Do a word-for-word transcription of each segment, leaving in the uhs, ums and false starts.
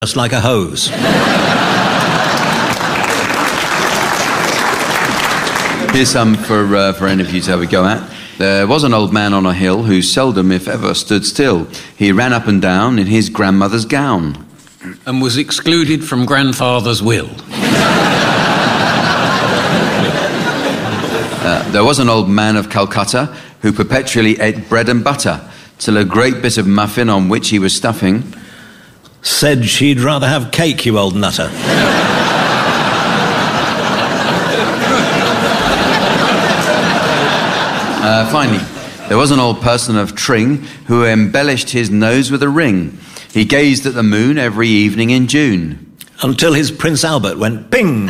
just like a hose. Here's some for, uh, for any of you to have a go at. There was an old man on a hill who seldom, if ever, stood still. He ran up and down in his grandmother's gown. And was excluded from grandfather's will. Uh, there was an old man of Calcutta who perpetually ate bread and butter, till a great bit of muffin on which he was stuffing said she'd rather have cake, you old nutter. uh, finally, there was an old person of Tring who embellished his nose with a ring. He gazed at the moon every evening in June. Until his Prince Albert went ping.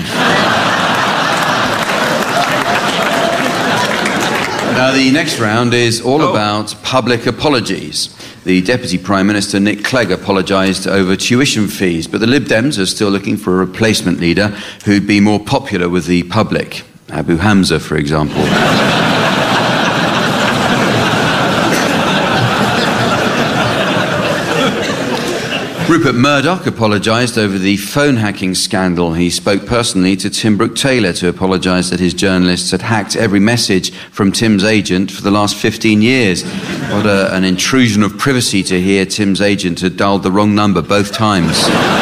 Now, the next round is all oh. about public apologies. The Deputy Prime Minister, Nick Clegg, apologised over tuition fees, but the Lib Dems are still looking for a replacement leader who'd be more popular with the public. Abu Hamza, for example. Rupert Murdoch apologised over the phone hacking scandal. He spoke personally to Tim Brooke-Taylor to apologise that his journalists had hacked every message from Tim's agent for the last fifteen years. What a, an intrusion of privacy to hear Tim's agent had dialed the wrong number both times.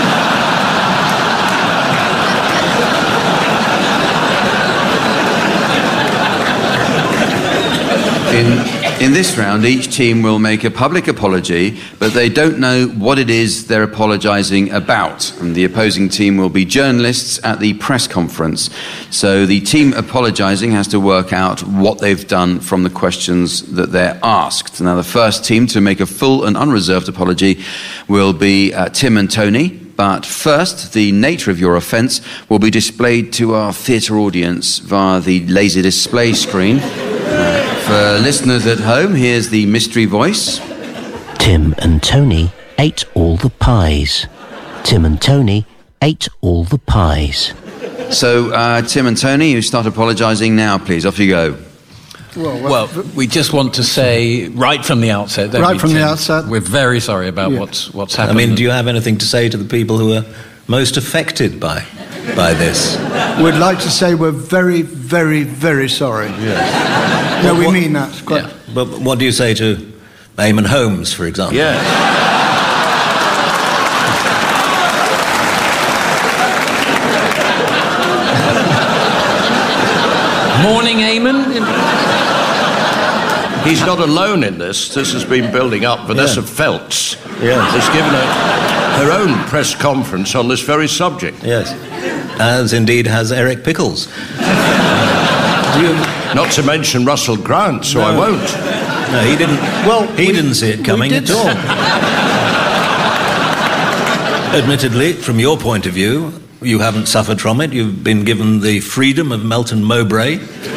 In, in this round, each team will make a public apology, but they don't know what it is they're apologising about. And the opposing team will be journalists at the press conference. So the team apologising has to work out what they've done from the questions that they're asked. Now, the first team to make a full and unreserved apology will be uh, Tim and Tony. But first, the nature of your offence will be displayed to our theatre audience via the laser display screen. Uh, for listeners at home, here's the mystery voice. Tim and Tony ate all the pies. Tim and Tony ate all the pies. So, uh, Tim and Tony, you start apologising now, please. Off you go. Well, well, well, we just want to say right from the outset... Right we, from Tim, the outset. We're very sorry about yeah. what's, what's happened. I mean, do you have anything to say to the people who are most affected by, by this? We'd like to say we're very, very, very sorry. Yeah. No, what, we what, mean that. Quite. Yeah. But what do you say to Eamon Holmes, for example? Yeah. Morning, Eamon. He's not alone in this. This has been building up. Vanessa yeah. Feltz yes. has given a, her own press conference on this very subject. Yes, as indeed has Eric Pickles. Do you... Not to mention Russell Grant, so no. I won't. No, he didn't. Well, he we, didn't see it coming at all. Admittedly, from your point of view, you haven't suffered from it. You've been given the freedom of Melton Mowbray.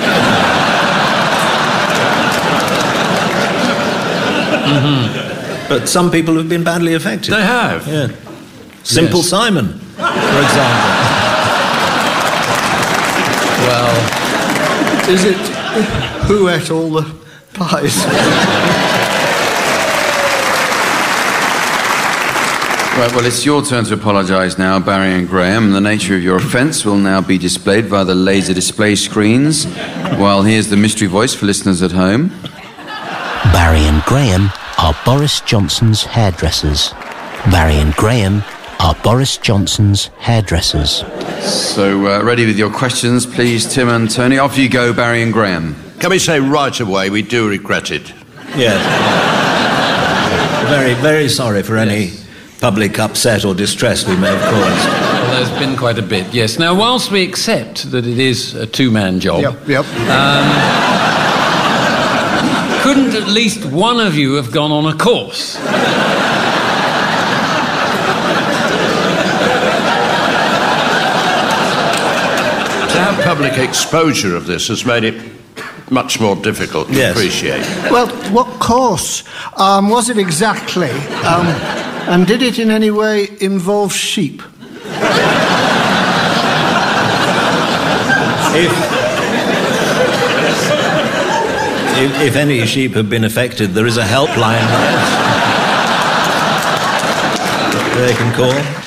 Mm-hmm. But some people have been badly affected. They have. Yeah. Simple yes. Simon, for example. Well, is it who ate all the pies? Right, well, it's your turn to apologise now, Barry and Graham. The nature of your offence will now be displayed via the laser display screens, while here's the mystery voice for listeners at home. Barry and Graham are Boris Johnson's hairdressers. Barry and Graham are Boris Johnson's hairdressers. So, uh, ready with your questions, please, Tim and Tony. Off you go, Barry and Graham. Can we say right away we do regret it? Yes. Very, very sorry for any yes. public upset or distress we may have caused. Well, there's been quite a bit, yes. Now, whilst we accept that it is a two-man job... Yep, yep. Um, couldn't at least one of you have gone on a course? To have public exposure of this has made it much more difficult to yes. appreciate. Well, what course um, was it exactly? Um, and did it in any way involve sheep? If, if, if any sheep have been affected, there is a helpline they can call.